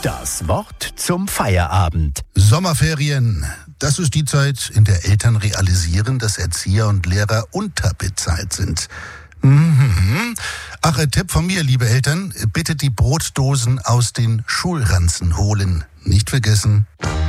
Das Wort zum Feierabend. Sommerferien. Das ist die Zeit, in der Eltern realisieren, dass Erzieher und Lehrer unterbezahlt sind. Ach, ein Tipp von mir, liebe Eltern. Bitte die Brotdosen aus den Schulranzen holen. Nicht vergessen.